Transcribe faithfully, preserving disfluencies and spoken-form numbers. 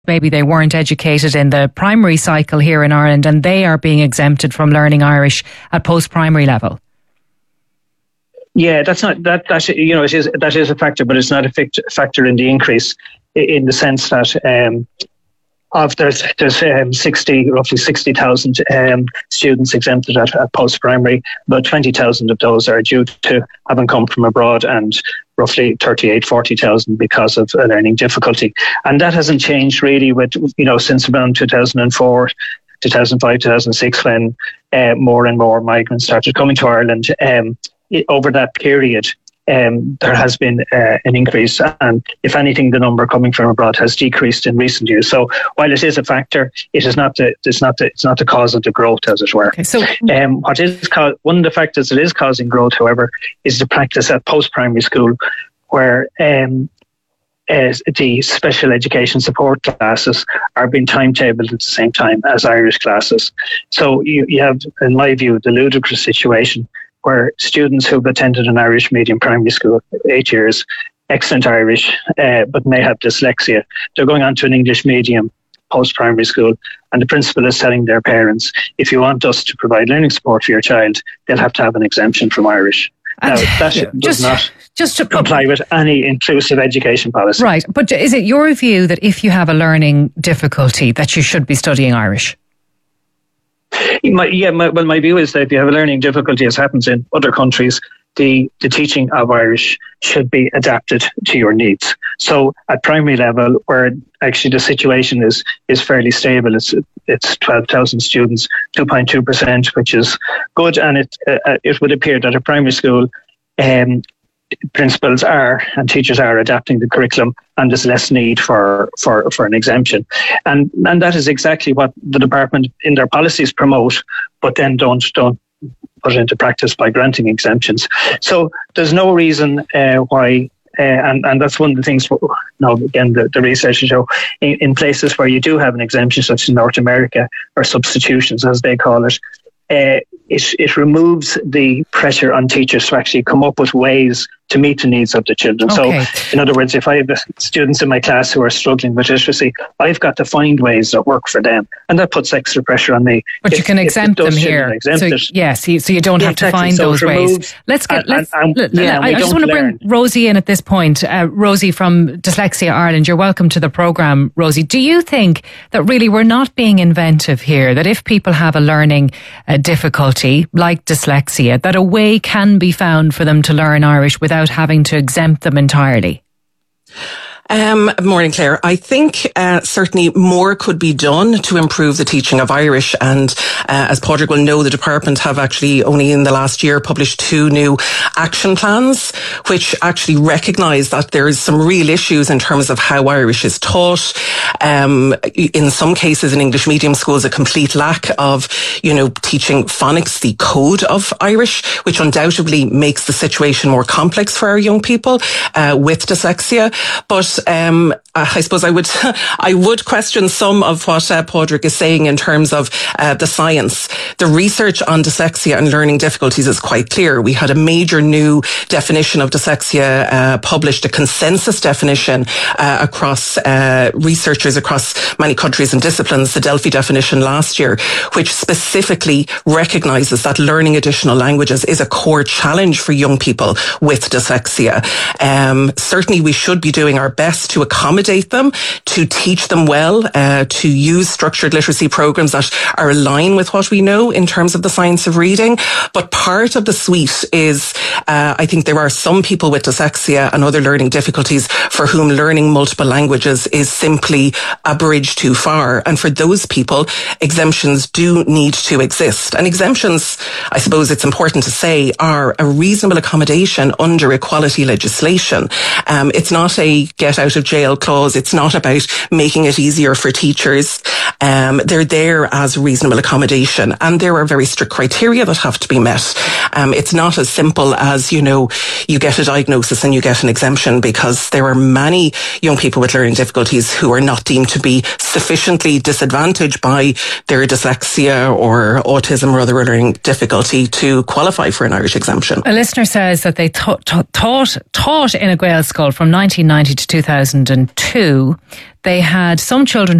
maybe they weren't educated in the primary cycle here in Ireland, and they are being exempted from learning Irish at post-primary level. Yeah, that's not that. That's you know, it is that is a factor, but it's not a factor in the increase, in the sense that um, of there's there's um, sixty roughly sixty thousand um, students exempted at, at post primary. About twenty thousand of those are due to having come from abroad, and roughly thirty-eight, forty thousand because of a learning difficulty. And that hasn't changed really with you know since around two thousand four. two thousand five, two thousand six, when uh, more and more migrants started coming to Ireland. Um, it, over that period, um, there has been uh, an increase, and if anything, the number coming from abroad has decreased in recent years. So, while it is a factor, it is not the it's not the it's not the cause of the growth, as it were. Okay, so, um, what is co- one of the factors that is causing growth, however, is the practice at post-primary school, where um, As the special education support classes are being timetabled at the same time as Irish classes. So you, you have, in my view, the ludicrous situation where students who've attended an Irish medium primary school eight years, excellent Irish, uh, but may have dyslexia, they're going on to an English medium post-primary school, and the principal is telling their parents, if you want us to provide learning support for your child, they'll have to have an exemption from Irish. Now, that just, does not just to, comply with any inclusive education policy. Right, but is it your view that if you have a learning difficulty that you should be studying Irish? My, yeah, my, well, my view is that if you have a learning difficulty, as happens in other countries, the, the teaching of Irish should be adapted to your needs. So at primary level, where actually the situation is is fairly stable, it's it's twelve thousand students, two point two percent, which is good, and it uh, it would appear that at primary school, um, principals are and teachers are adapting the curriculum, and there's less need for, for, for an exemption. And and that is exactly what the department in their policies promote, but then don't don't put it into practice by granting exemptions. So there's no reason uh, why, uh, and, and that's one of the things, now again, the, the research show, in, in places where you do have an exemption, such as North America, or substitutions, as they call it, uh, it, it removes the pressure on teachers to actually come up with ways to meet the needs of the children. Okay. So, in other words, if I have students in my class who are struggling with literacy, I've got to find ways that work for them, and that puts extra pressure on me. But if, you can exempt them here. So, yeah, so you, so you don't yeah, have to exactly. find so those removes, ways. Let's get. And, let's. and, and, let, yeah, I, I just want to bring Rosie in at this point. Uh, Rosie from Dyslexia Ireland, you're welcome to the programme, Rosie. Do you think that really we're not being inventive here? That if people have a learning uh, difficulty like dyslexia, that a way can be found for them to learn Irish without having to exempt them entirely? Um, morning, Claire. I think uh, certainly more could be done to improve the teaching of Irish. And uh, as Padraig will know, the department have actually only in the last year published two new action plans, which actually recognise that there is some real issues in terms of how Irish is taught. Um, in some cases, in English medium schools, a complete lack of, you know, teaching phonics, the code of Irish, which undoubtedly makes the situation more complex for our young people uh, with dyslexia. But Um, I suppose I would, I would question some of what uh, Padraig is saying in terms of uh, the science. The research on dyslexia and learning difficulties is quite clear. We had a major new definition of dyslexia uh, published, a consensus definition uh, across uh, researchers across many countries and disciplines, the Delphi definition last year, which specifically recognises that learning additional languages is a core challenge for young people with dyslexia. Um, certainly we should be doing our best to accommodate them, to teach them well, uh, to use structured literacy programs that are aligned with what we know in terms of the science of reading. But part of the suite is, uh, I think there are some people with dyslexia and other learning difficulties for whom learning multiple languages is simply a bridge too far. And for those people, exemptions do need to exist. And exemptions, I suppose it's important to say, are a reasonable accommodation under equality legislation. Um, it's not a get out of jail clause. It's not about making it easier for teachers. Um, they're there as reasonable accommodation, and there are very strict criteria that have to be met. Um, it's not as simple as, you know, you get a diagnosis and you get an exemption, because there are many young people with learning difficulties who are not deemed to be sufficiently disadvantaged by their dyslexia or autism or other learning difficulty to qualify for an Irish exemption. A listener says that they taught taught, taught in a Gael school from nineteen ninety to two thousand two. They had some children